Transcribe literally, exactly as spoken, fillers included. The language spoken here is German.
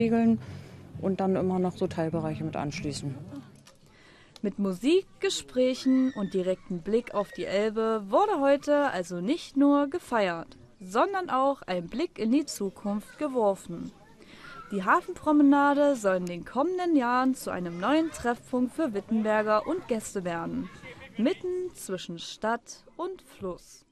und dann immer noch so Teilbereiche mit anschließen. Mit Musik, Gesprächen und direktem Blick auf die Elbe wurde heute also nicht nur gefeiert, sondern auch ein Blick in die Zukunft geworfen. Die Hafenpromenade soll in den kommenden Jahren zu einem neuen Treffpunkt für Wittenberger und Gäste werden, mitten zwischen Stadt und Fluss.